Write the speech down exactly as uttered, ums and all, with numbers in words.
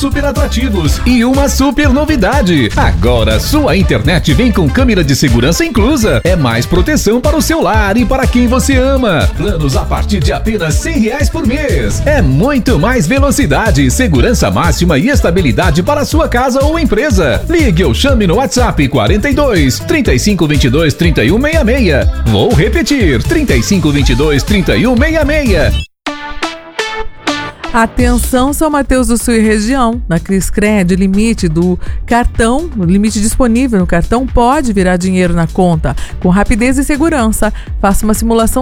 super atrativos e uma super novidade. Agora sua internet vem com câmera de segurança inclusa. É mais proteção para o seu lar e para quem você ama. Planos a partir de apenas cem reais por mês. É muito mais velocidade, segurança máxima e estabilidade para a sua casa ou empresa. Ligue ou chame no WhatsApp quarenta e dois, trinta e cinco, vinte e dois, trinta e um, sessenta e seis. Vou repetir, trinta e cinco, vinte e dois, trinta e um, sessenta e seis. Atenção, São Mateus do Sul e região. Na Criscred, limite do cartão, o limite disponível no cartão pode virar dinheiro na conta com rapidez e segurança. Faça uma simulação